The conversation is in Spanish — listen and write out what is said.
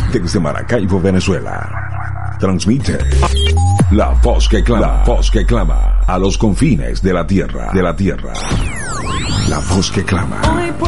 desde Maracaibo, Venezuela. Transmite la voz que clama a los confines de la tierra, La voz que clama.